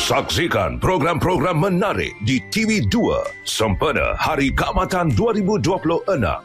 Saksikan program-program menarik di TV2 sempena Hari Kaamatan 2026.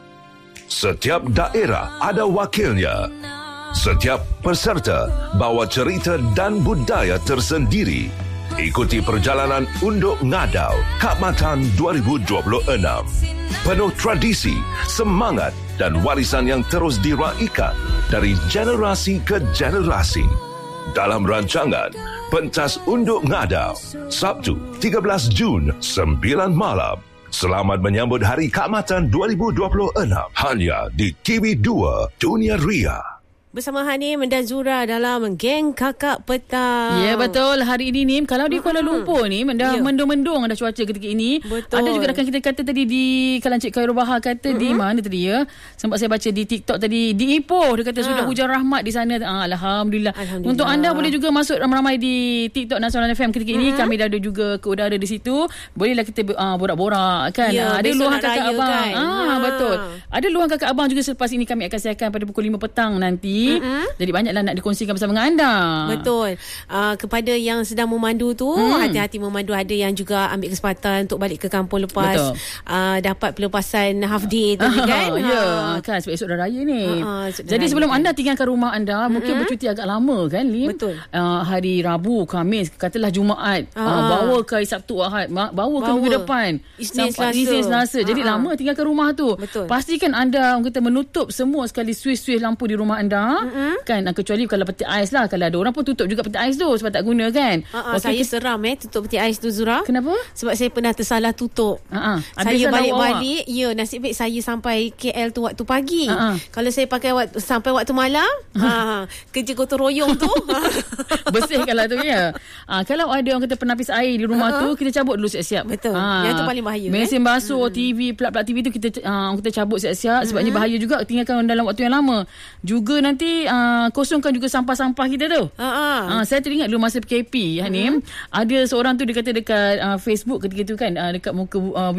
Setiap daerah ada wakilnya. Setiap peserta bawa cerita dan budaya tersendiri. Ikuti perjalanan Unduk Ngadau Kaamatan 2026. Penuh tradisi, semangat dan warisan yang terus diraikan dari generasi ke generasi. Dalam rancangan Pentas Unduk Ngadau, Sabtu 13 Jun 9 malam. Selamat menyambut Hari Kaamatan 2026 hanya di TV2 Dunia Ria. Bersama Hanim dan Zura dalam Geng Kakak Petang. Ya, betul. Hari ini ni kalau di Kuala Lumpur ni mendung-mendung ada cuaca ketika ini. Betul. Ada juga rakan kita kata tadi di kalau Encik Khairul Bahar kata di mana tadi ya? Sempat saya baca di TikTok tadi di Ipoh dia kata sudah hujan rahmat di sana. Alhamdulillah. Untuk anda boleh juga masuk ramai-ramai di TikTok Nasional FM ketika ini. Kami dah ada juga ke udara di situ. Bolehlah kita borak-borak kan. Ya, ada luahan kakak abang. Kan? Betul. Ada luahan kakak abang juga selepas ini kami akan siarkan pada pukul 5 petang nanti. Jadi banyaklah nak dikongsikan bersama dengan anda. Betul. Kepada yang sedang memandu tu, hati-hati memandu. Ada yang juga ambil kesempatan untuk balik ke kampung lepas dapat pelepasan half day tu kan. Ya, kan sebab esok dah raya ni. Jadi sebelum anda tinggalkan rumah anda, mungkin bercuti agak lama kan, Lim? Betul. Hari Rabu, Khamis, katalah Jumaat, bawa ke hari Sabtu, Ahad, bawa ke minggu depan, Isnin, Selasa. Jadi lama tinggalkan rumah tu. Betul. Pastikan anda kita menutup semua sekali suis-suis lampu di rumah anda. Kan, kecuali kalau peti ais lah. Kalau ada orang pun tutup juga peti ais tu sebab tak guna kan. Saya seram tutup peti ais tu, Zura. Kenapa? Sebab saya pernah tersalah tutup. Saya balik-balik, nasib baik saya sampai KL tu waktu pagi. Kalau saya pakai sampai waktu malam, kerja gotong royong tu bersihkanlah tu ya. Kalau ada orang kata penapis air di rumah tu, kita cabut dulu siap-siap. Betul. Yang tu paling bahaya. Mesin basuh, TV, plat-plat TV tu kita cabut siap-siap sebabnya bahaya juga tinggalkan dalam waktu yang lama. Juga nanti kosongkan juga sampah-sampah kita tu. Saya teringat dulu masa PKP Hanim, ada seorang tu dia kata dekat Facebook ketika tu kan, dekat muka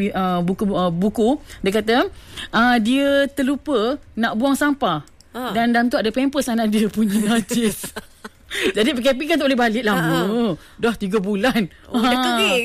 buku dia kata dia terlupa nak buang sampah dan dalam tu ada pampers anak dia punya najis. Jadi PKP kan tak boleh balik lama. Dah 3 bulan. Dah kering.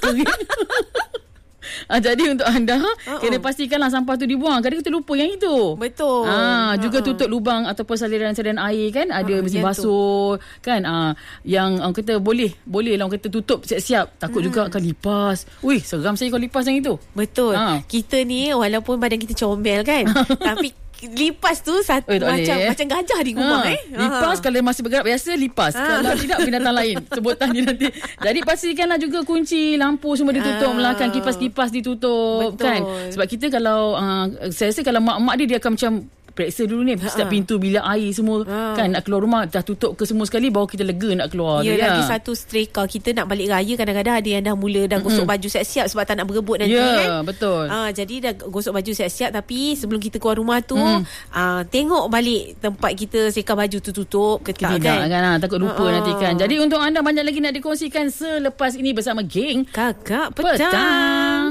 Jadi untuk anda kena pastikanlah sampah tu dibuang. Kadang kita lupa yang itu. Betul. Juga tutup lubang ataupun saliran-saliran air kan. Ada mesin basuh kan. Yang orang kata boleh lah orang kata tutup siap-siap. Takut juga akan lipas. Wih, seram saya kalau lipas yang itu. Betul. Kita ni walaupun badan kita comel kan, tapi lipas tu macam gajah di rumah lipas kalau masih bergerak biasa lipas, kalau tidak binatang lain sebutan dia nanti. Jadi pastikanlah juga kunci lampu semua ditutup, kan kipas-kipas ditutup. Betul. Kan sebab kita kalau saya rasa kalau mak-mak dia akan macam periksa dulu ni setiap pintu bilik air semua kan, nak keluar rumah dah tutup ke semua sekali baru kita lega nak keluar. Lagi satu streka kita nak balik raya, kadang-kadang ada yang dah mula dah gosok baju siap-siap sebab tak nak berebut nanti kan. Betul. Jadi dah gosok baju siap-siap, tapi sebelum kita keluar rumah tu tengok balik tempat kita sekat baju tu tutup ke tak kan. Takut lupa nanti kan. Jadi untuk anda banyak lagi nak dikongsikan selepas ini bersama Geng Kakak Petang.